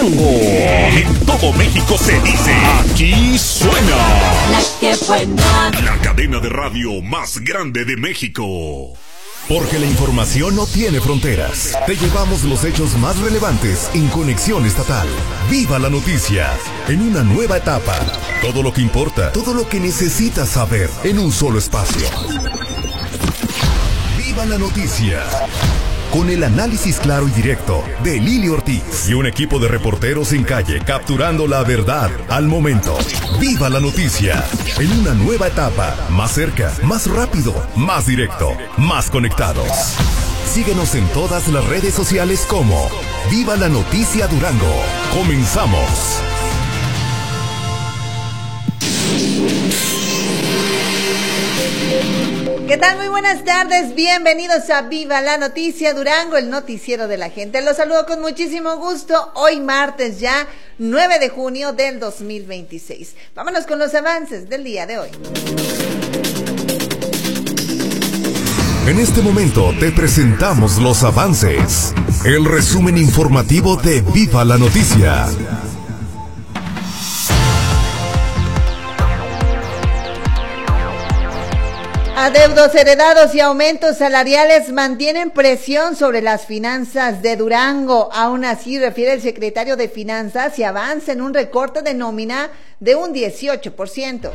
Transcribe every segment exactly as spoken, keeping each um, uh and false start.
Durango. En todo México se dice, aquí suena La que buena. La cadena de radio más grande de México. Porque la información no tiene fronteras. Te llevamos los hechos más relevantes en Conexión Estatal. ¡Viva la noticia! En una nueva etapa. Todo lo que importa, todo lo que necesitas saber en un solo espacio. ¡Viva la noticia! Con el análisis claro y directo de Lili Ortiz y un equipo de reporteros en calle capturando la verdad al momento. ¡Viva la noticia! En una nueva etapa, más cerca, más rápido, más directo, más conectados. Síguenos en todas las redes sociales como Viva la Noticia Durango. ¡Comenzamos! ¿Qué tal? Muy buenas tardes, bienvenidos a Viva la Noticia Durango, el noticiero de la gente. Los saludo con muchísimo gusto, hoy martes ya, nueve de junio del dos mil veintiséis. Vámonos con los avances del día de hoy. En este momento te presentamos los avances, el resumen informativo de Viva la Noticia. Adeudos heredados y aumentos salariales mantienen presión sobre las finanzas de Durango. Aún así, refiere el secretario de Finanzas, se avanza en un recorte de nómina de un dieciocho por ciento.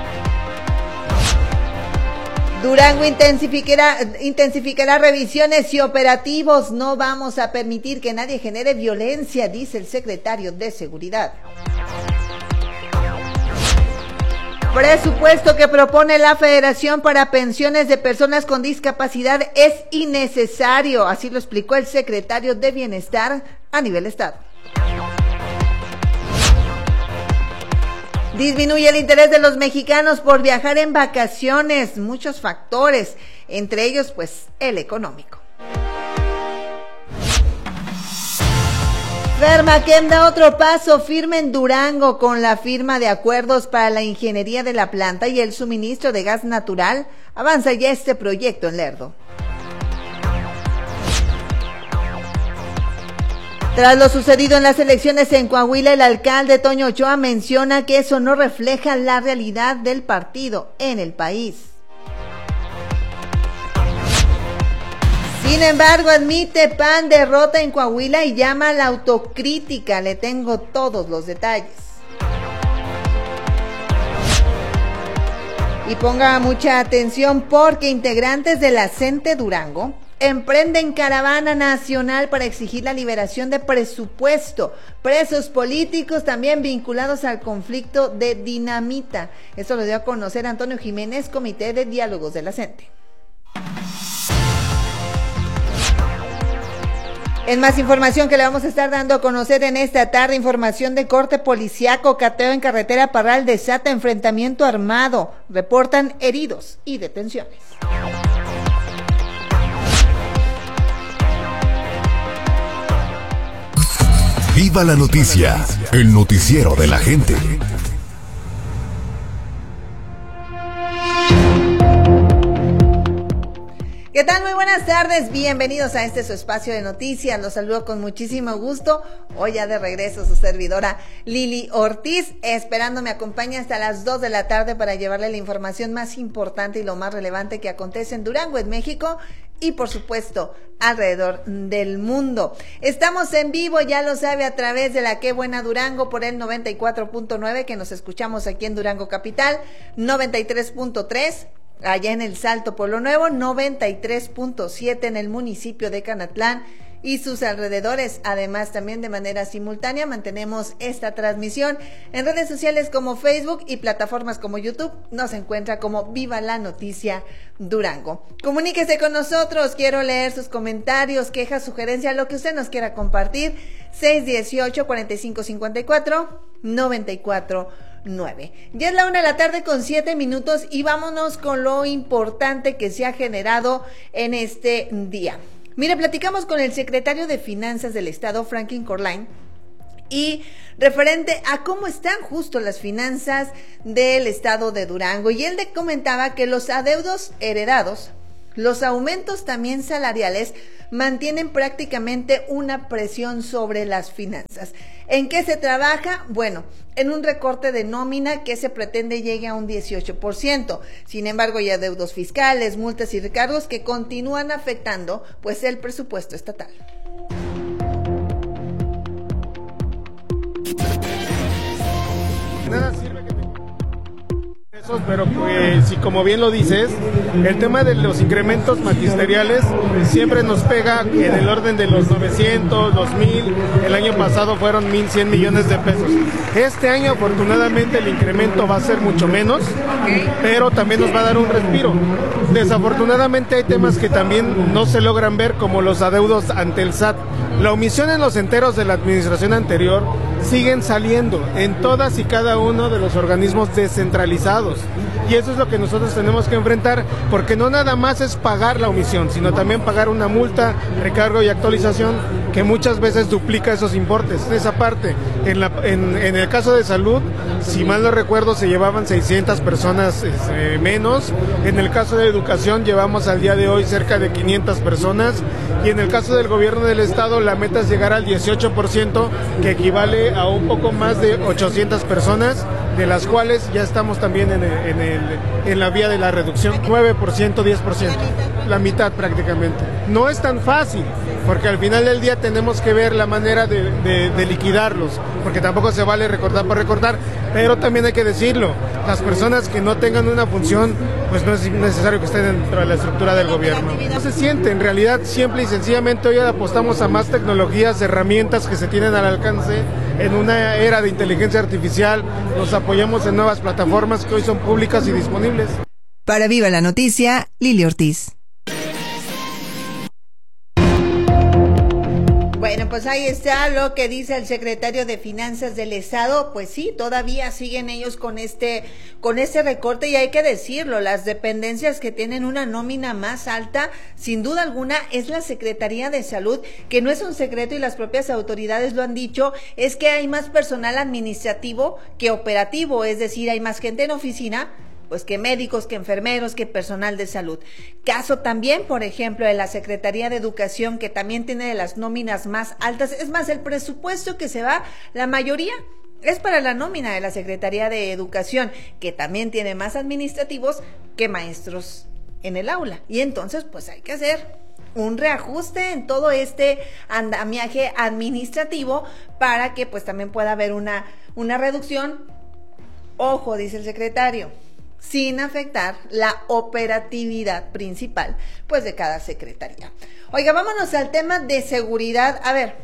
Durango intensificará, intensificará revisiones y operativos. No vamos a permitir que nadie genere violencia, dice el secretario de Seguridad. Presupuesto que propone la Federación para pensiones de personas con discapacidad es innecesario, así lo explicó el secretario de Bienestar a nivel estado. Disminuye el interés de los mexicanos por viajar en vacaciones, muchos factores, entre ellos pues el económico. Fermaquem da otro paso firme en Durango con la firma de acuerdos para la ingeniería de la planta y el suministro de gas natural. Avanza ya este proyecto en Lerdo. Tras lo sucedido en las elecciones en Coahuila, el alcalde Toño Ochoa menciona que eso no refleja la realidad del partido en el país. Sin embargo, admite P A N derrota en Coahuila y llama a la autocrítica. Le tengo todos los detalles. Y ponga mucha atención porque integrantes de la CENTE Durango emprenden caravana nacional para exigir la liberación de presupuesto. Presos políticos también vinculados al conflicto de Dinamita. Esto lo dio a conocer Antonio Jiménez, Comité de Diálogos de la CENTE. En más información que le vamos a estar dando a conocer en esta tarde, información de corte policiaco, cateo en carretera Parral desata enfrentamiento armado, reportan heridos y detenciones. Viva la noticia, el noticiero de la gente. ¿Qué tal? Muy buenas tardes, bienvenidos a este su espacio de noticias, los saludo con muchísimo gusto, hoy ya de regreso su servidora Lili Ortiz, esperando me acompañe hasta las dos de la tarde para llevarle la información más importante y lo más relevante que acontece en Durango, en México y por supuesto alrededor del mundo. Estamos en vivo, ya lo sabe, a través de la Qué Buena Durango por el noventa y cuatro punto nueve, que nos escuchamos aquí en Durango Capital, noventa y tres punto tres allá en el Salto Pueblo Nuevo, noventa y tres punto siete en el municipio de Canatlán y sus alrededores. Además, también de manera simultánea mantenemos esta transmisión en redes sociales como Facebook y plataformas como YouTube. Nos encuentra como Viva la Noticia Durango. Comuníquese con nosotros, quiero leer sus comentarios, quejas, sugerencias, lo que usted nos quiera compartir. seis dieciocho, cuarenta y cinco cincuenta y cuatro, noventa y cuatro nueve. Ya es la una de la tarde con siete minutos y vámonos con lo importante que se ha generado en este día. Mire, platicamos con el secretario de Finanzas del Estado, Franklin Corlain, y referente a cómo están justo las finanzas del Estado de Durango. Y él le comentaba que los adeudos heredados Los aumentos también salariales mantienen prácticamente una presión sobre las finanzas. ¿En qué se trabaja? Bueno, en un recorte de nómina que se pretende llegue a un dieciocho por ciento. Sin embargo, hay adeudos fiscales, multas y recargos que continúan afectando pues el presupuesto estatal. Nada sirve que te... Eso, pero pues, si como bien lo dices, el tema de los incrementos magisteriales siempre nos pega en el orden de los novecientos, dos mil, el año pasado fueron mil cien millones de pesos. Este año afortunadamente el incremento va a ser mucho menos, pero también nos va a dar un respiro. Desafortunadamente hay temas que también no se logran ver, como los adeudos ante el S A T. La omisión en los enteros de la administración anterior siguen saliendo en todas y cada uno de los organismos descentralizados. Y eso es lo que nosotros tenemos que enfrentar, porque no nada más es pagar la omisión, sino también pagar una multa, recargo y actualización que muchas veces duplica esos importes. En esa parte, en, la, en, en el caso de salud, si mal no recuerdo, se llevaban seiscientas personas eh, menos. En el caso de educación, llevamos al día de hoy cerca de quinientas personas. Y en el caso del gobierno del estado, la meta es llegar al dieciocho por ciento, que equivale a un poco más de ochocientas personas, de las cuales ya estamos también en, el, en, el, en la vía de la reducción, nueve por ciento, diez por ciento, la mitad prácticamente. No es tan fácil, porque al final del día tenemos que ver la manera de, de, de liquidarlos, porque tampoco se vale recortar por recortar, pero también hay que decirlo, las personas que no tengan una función, pues no es necesario que estén dentro de la estructura del gobierno. No se siente, en realidad, simple y sencillamente hoy apostamos a más tecnologías, herramientas que se tienen al alcance en una era de inteligencia artificial, nos apoyamos en nuevas plataformas que hoy son públicas y disponibles. Para Viva la Noticia, Lili Ortiz. Bueno, pues ahí está lo que dice el secretario de Finanzas del Estado. Pues sí, todavía siguen ellos con este, con este recorte, y hay que decirlo, las dependencias que tienen una nómina más alta, sin duda alguna, es la Secretaría de Salud, que no es un secreto y las propias autoridades lo han dicho, es que hay más personal administrativo que operativo, es decir, hay más gente en oficina, pues que médicos, que enfermeros, que personal de salud. Caso también, por ejemplo, de la Secretaría de Educación, que también tiene de las nóminas más altas. Es más, el presupuesto que se va, la mayoría es para la nómina de la Secretaría de Educación, que también tiene más administrativos que maestros en el aula. Y entonces, pues hay que hacer un reajuste en todo este andamiaje administrativo para que pues también pueda haber una, una reducción. Ojo, dice el secretario, sin afectar la operatividad principal, pues, de cada secretaría. Oiga, vámonos al tema de seguridad. A ver,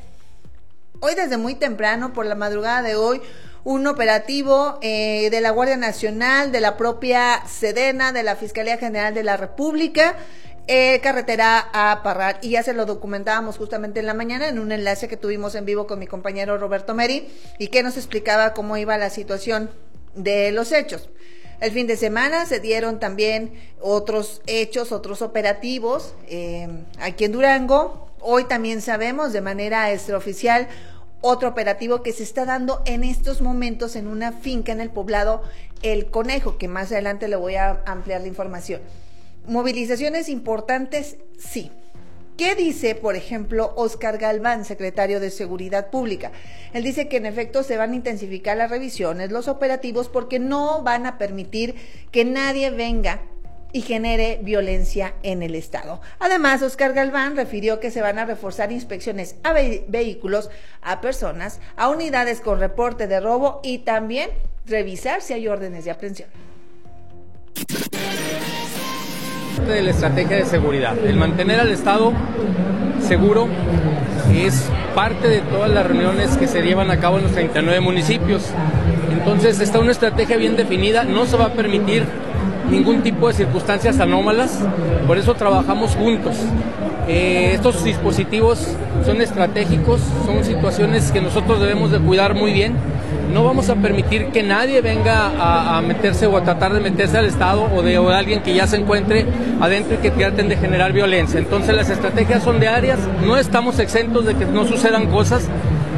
hoy desde muy temprano, por la madrugada de hoy, un operativo eh, de la Guardia Nacional, de la propia Sedena, de la Fiscalía General de la República, eh, carretera a Parral, y ya se lo documentábamos justamente en la mañana en un enlace que tuvimos en vivo con mi compañero Roberto Meri, y que nos explicaba cómo iba la situación de los hechos. El fin de semana se dieron también otros hechos, otros operativos eh, aquí en Durango. Hoy también sabemos de manera extraoficial otro operativo que se está dando en estos momentos en una finca en el poblado El Conejo, que más adelante le voy a ampliar la información. Movilizaciones importantes, sí. ¿Qué dice, por ejemplo, Óscar Galván, secretario de Seguridad Pública? Él dice que en efecto se van a intensificar las revisiones, los operativos, porque no van a permitir que nadie venga y genere violencia en el estado. Además, Óscar Galván refirió que se van a reforzar inspecciones a ve- vehículos, a personas, a unidades con reporte de robo, y también revisar si hay órdenes de aprehensión. De la estrategia de seguridad, el mantener al Estado seguro es parte de todas las reuniones que se llevan a cabo en los treinta y nueve municipios. Entonces está una estrategia bien definida, no se va a permitir ningún tipo de circunstancias anómalas, por eso trabajamos juntos. Eh, estos dispositivos son estratégicos, son situaciones que nosotros debemos de cuidar muy bien. No vamos a permitir que nadie venga a, a meterse o a tratar de meterse al Estado, o de o de alguien que ya se encuentre adentro y que traten de generar violencia. Entonces las estrategias son diarias, no estamos exentos de que no sucedan cosas,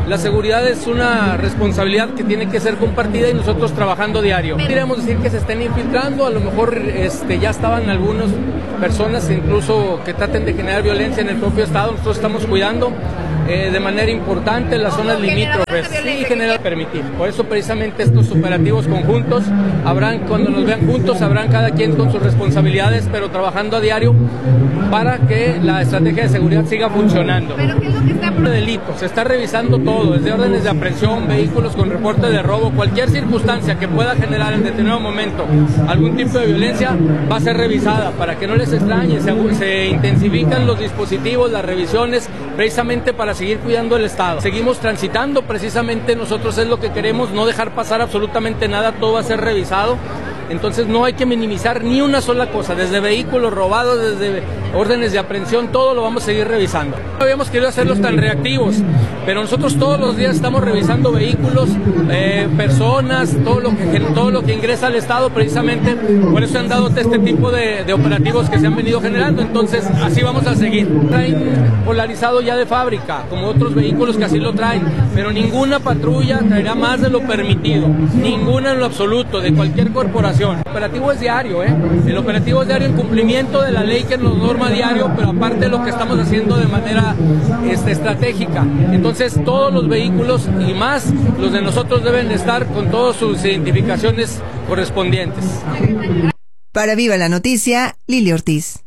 La seguridad es una responsabilidad que tiene que ser compartida y nosotros trabajando diario. Queremos decir que se estén infiltrando, a lo mejor este, ya estaban algunas personas incluso que traten de generar violencia en el propio estado. Nosotros estamos cuidando eh, de manera importante las zonas limítrofes y generar permitir. Por eso precisamente estos operativos conjuntos habrán, cuando nos vean juntos, habrán cada quien con sus responsabilidades, pero trabajando a diario para que la estrategia de seguridad siga funcionando. ¿Pero qué es lo que está por delitos? Se está revisando todo, desde órdenes de aprehensión, vehículos con reporte de robo, cualquier circunstancia que pueda generar en determinado momento algún tipo de violencia va a ser revisada para que no les extrañe. Se, se intensifican los dispositivos, las revisiones, precisamente para seguir cuidando el Estado. Seguimos transitando, precisamente nosotros es lo que queremos, no dejar pasar absolutamente nada, todo va a ser revisado. Entonces no hay que minimizar ni una sola cosa, desde vehículos robados, desde órdenes de aprehensión, todo lo vamos a seguir revisando. No habíamos querido hacerlos tan reactivos, pero nosotros todos los días estamos revisando vehículos, eh, personas, todo lo que todo lo que ingresa al Estado, precisamente por eso se han dado este tipo de, de operativos que se han venido generando. Entonces así vamos a seguir. Traen polarizado ya de fábrica, como otros vehículos que así lo traen, pero ninguna patrulla traerá más de lo permitido, ninguna en lo absoluto, de cualquier corporación. El operativo es diario, ¿eh? El operativo es diario en cumplimiento de la ley que nos norma diario, pero aparte lo que estamos haciendo de manera este, estratégica. Entonces todos los vehículos y más los de nosotros deben estar con todas sus identificaciones correspondientes. Para Viva la Noticia, Lili Ortiz.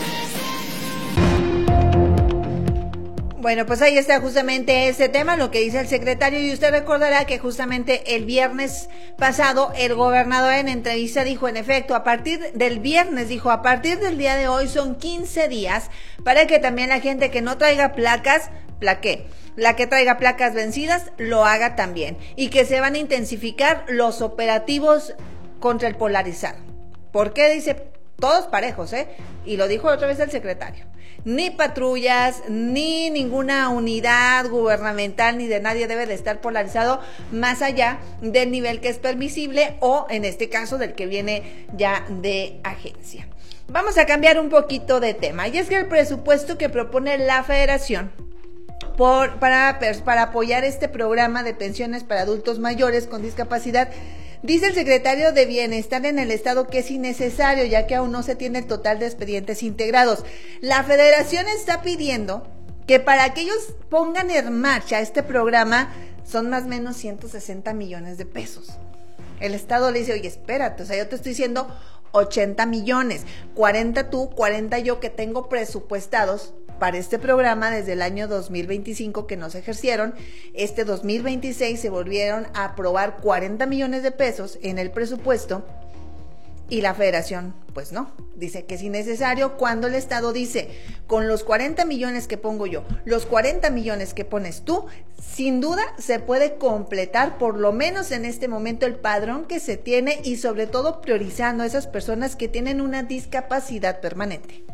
Bueno, pues ahí está justamente ese tema, lo que dice el secretario, y usted recordará que justamente el viernes pasado el gobernador en entrevista dijo, en efecto, a partir del viernes, dijo, a partir del día de hoy son quince días para que también la gente que no traiga placas, plaque, la que traiga placas vencidas, lo haga también, y que se van a intensificar los operativos contra el polarizado. ¿Por qué? Dice, todos parejos, ¿eh? Y lo dijo otra vez el secretario. Ni patrullas, ni ninguna unidad gubernamental, ni de nadie debe de estar polarizado más allá del nivel que es permisible o, en este caso, del que viene ya de agencia. Vamos a cambiar un poquito de tema. Y es que el presupuesto que propone la Federación por, para, para apoyar este programa de pensiones para adultos mayores con discapacidad, dice el secretario de Bienestar en el Estado que es innecesario, ya que aún no se tiene el total de expedientes integrados. La Federación está pidiendo que para que ellos pongan en marcha este programa son más o menos ciento sesenta millones de pesos. El Estado le dice, oye, espérate, o sea, yo te estoy diciendo ochenta millones, cuarenta tú, cuarenta yo que tengo presupuestados para este programa desde el año dos mil veinticinco que no se ejercieron. Este dos mil veintiséis se volvieron a aprobar cuarenta millones de pesos en el presupuesto y la Federación, pues no, dice que es innecesario, cuando el Estado dice, con los cuarenta millones que pongo yo, los cuarenta millones que pones tú, sin duda se puede completar por lo menos en este momento el padrón que se tiene y sobre todo priorizando a esas personas que tienen una discapacidad permanente.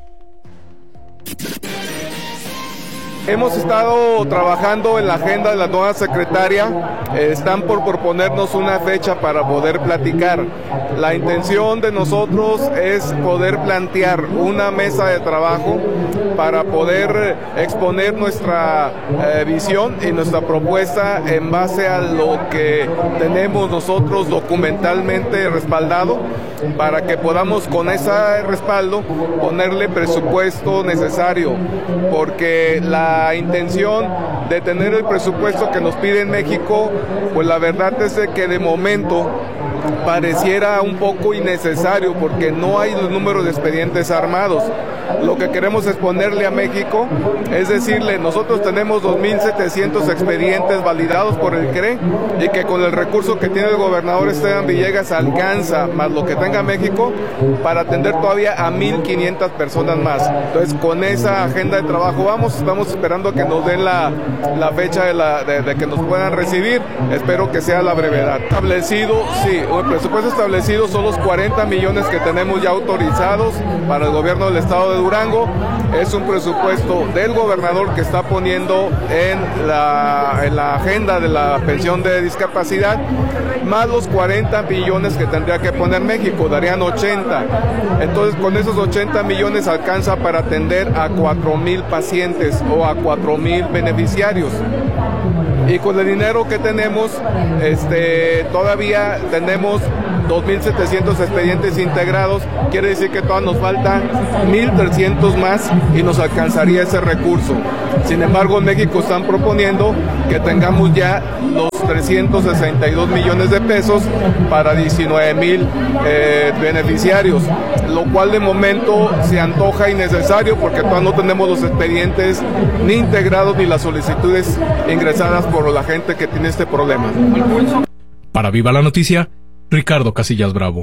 Hemos estado trabajando en la agenda de la nueva secretaria, eh, están por proponernos una fecha para poder platicar. La intención de nosotros es poder plantear una mesa de trabajo para poder exponer nuestra eh, visión y nuestra propuesta en base a lo que tenemos nosotros documentalmente respaldado, para que podamos con ese respaldo ponerle presupuesto necesario, porque la La intención de tener el presupuesto que nos pide en México, pues la verdad es de que de momento pareciera un poco innecesario porque no hay los números de expedientes armados. Lo que queremos es ponerle a México, es decirle, nosotros tenemos dos mil setecientos expedientes validados por el C R E y que con el recurso que tiene el gobernador Esteban Villegas alcanza, más lo que tenga México, para atender todavía a mil quinientas personas más. Entonces, con esa agenda de trabajo vamos, estamos esperando que nos den la, la fecha de, la, de, de que nos puedan recibir, espero que sea la brevedad. Establecido, sí, el presupuesto establecido son los cuarenta millones que tenemos ya autorizados para el gobierno del estado de Durango. Es un presupuesto del gobernador que está poniendo en la, en la agenda de la pensión de discapacidad, más los cuarenta millones que tendría que poner México, darían ochenta. Entonces, con esos ochenta millones alcanza para atender a cuatro mil pacientes o a cuatro mil beneficiarios. y con el dinero que tenemos, este, todavía tenemos dos mil setecientos expedientes integrados, quiere decir que todavía nos falta mil trescientos más y nos alcanzaría ese recurso. Sin embargo, en México están proponiendo que tengamos ya los trescientos sesenta y dos millones de pesos para diecinueve mil eh, beneficiarios, lo cual de momento se antoja innecesario porque todavía no tenemos los expedientes ni integrados ni las solicitudes ingresadas por la gente que tiene este problema. Para Viva la Noticia, Ricardo Casillas Bravo.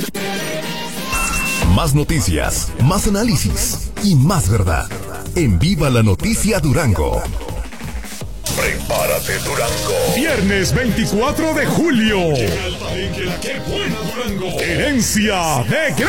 Más noticias, más análisis y más verdad. En Viva la Noticia Durango. Prepárate, Durango. Viernes veinticuatro de julio. Herencia de